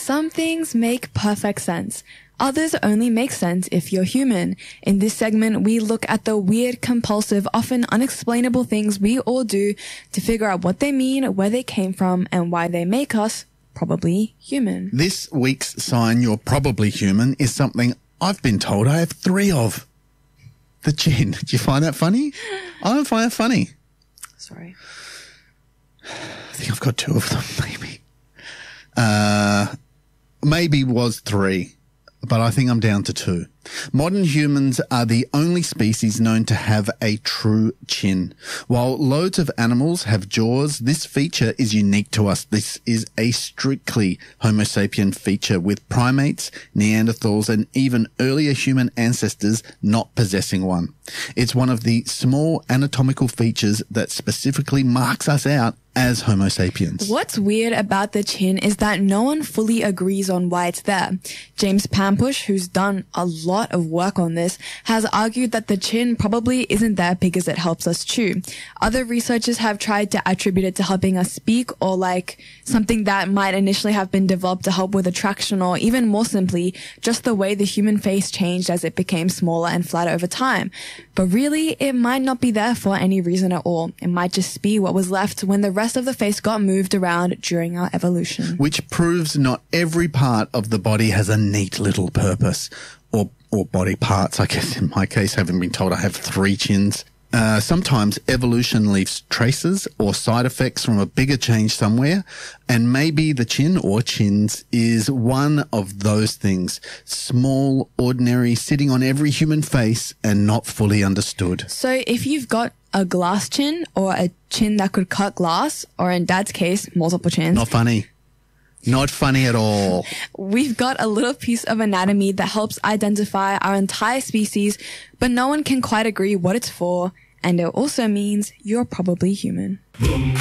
Some things make perfect sense. Others only make sense if you're human. In this segment, we look at the weird, compulsive, often unexplainable things we all do to figure out what they mean, where they came from, and why they make us probably human. This week's sign you're probably human is something I've been told I have 3 of. The chin. Do you find that funny? I don't find it funny. Sorry. I think I've got 2 of them, maybe. Maybe was 3, but I think I'm down to 2. Modern humans are the only species known to have a true chin. While loads of animals have jaws, this feature is unique to us. This is a strictly Homo sapien feature, with primates, Neanderthals, and even earlier human ancestors not possessing one. It's one of the small anatomical features that specifically marks us out as Homo sapiens. What's weird about the chin is that no one fully agrees on why it's there. James Pampush, who's done a lot of work on this, has argued that the chin probably isn't there because it helps us chew. Other researchers have tried to attribute it to helping us speak, or like something that might initially have been developed to help with attraction, or even more simply, just the way the human face changed as it became smaller and flatter over time. But really, it might not be there for any reason at all. It might just be what was left when the rest of the face got moved around during our evolution. Which proves not every part of the body has a neat little purpose, or body parts. I guess in my case, having been told I have 3 chins. Sometimes evolution leaves traces or side effects from a bigger change somewhere, and maybe the chin or chins is one of those things. Small, ordinary, sitting on every human face and not fully understood. So if you've got a glass chin, or a chin that could cut glass, or in Dad's case, multiple chins. Not funny. Not funny at all. We've got a little piece of anatomy that helps identify our entire species, but no one can quite agree what it's for, and it also means you're probably human.